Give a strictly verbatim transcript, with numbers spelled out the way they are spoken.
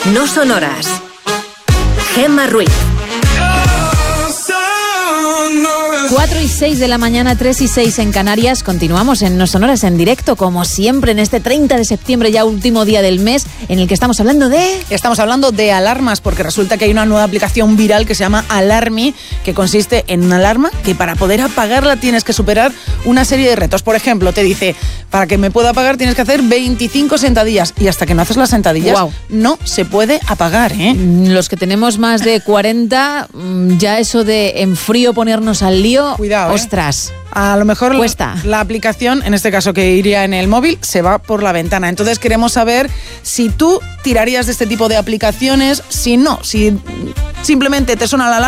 No son horas. Gemma Ruiz. cuatro y seis de la mañana, tres y seis en Canarias. Continuamos en No Son Horas en directo, como siempre, en este treinta de septiembre, ya último día del mes, en el que estamos hablando de... Estamos hablando de alarmas, porque resulta que hay una nueva aplicación viral que se llama Alarmy, que consiste en una alarma que para poder apagarla tienes que superar una serie de retos. Por ejemplo, te dice, para que me pueda apagar tienes que hacer veinticinco sentadillas, y hasta que no haces las sentadillas, wow, no se puede apagar, ¿eh? Los que tenemos más de cuarenta, ya eso de en frío ponernos al lío, cuidado, ¿eh? Ostras. A lo mejor cuesta. La, la aplicación, en este caso que iría en el móvil, se va por la ventana. Entonces queremos saber si tú tirarías de este tipo de aplicaciones, si no, si simplemente te suena la alarma